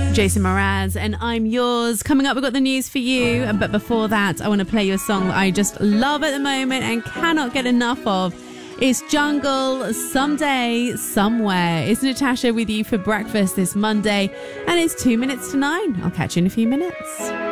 Jason Mraz and I'm Yours. Coming up, we've got the news for you. But before that, I want to play you a song that I just love at the moment and cannot get enough of. It's Jungle, Someday, Somewhere. It's Natasha with you for breakfast this Monday. And it's 9:02. I'll catch you in a few minutes.